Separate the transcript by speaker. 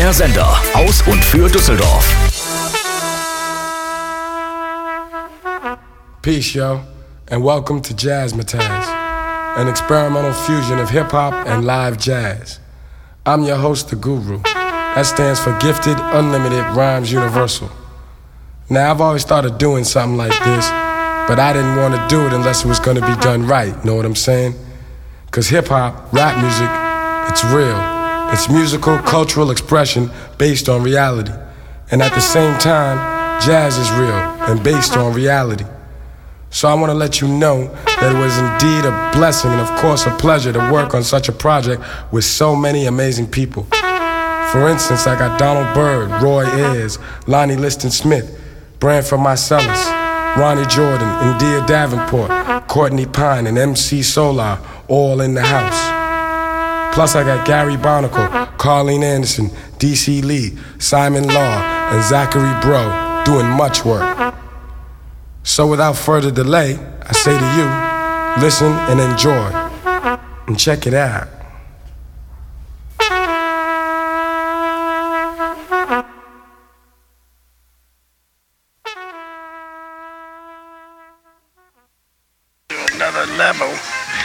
Speaker 1: Der Sender aus und für Düsseldorf.
Speaker 2: Peace, yo, and welcome to Jazzmatazz, an experimental fusion of hip-hop and live jazz. I'm your host, The Guru. That stands for Gifted Unlimited Rhymes Universal. Now, I've always thought of doing something like this, but I didn't want to do it unless it was going to be done right, know what I'm saying? Because hip-hop, rap music, it's real. It's musical, cultural expression based on reality. And at the same time, jazz is real and based on reality. So I want to let you know that it was indeed a blessing and of course a pleasure to work on such a project with so many amazing people. For instance, I got Donald Byrd, Roy Ayers, Lonnie Liston Smith, Branford Marsalis, Ronnie Jordan, India Davenport, Courtney Pine, and MC Solar all in the house. Plus I got Gary Barnacle, Carlene Anderson, DC Lee, Simon Law, and Zachary Bro doing much work. So without further delay, I say to you, listen and enjoy, and check it out.
Speaker 3: Another level.